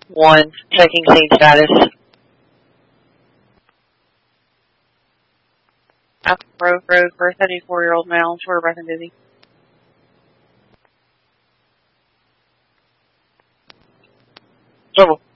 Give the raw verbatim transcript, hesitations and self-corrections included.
One, checking scene status. Apple Grove Road for a seventy-four-year-old male, short of breath and dizzy. Trouble.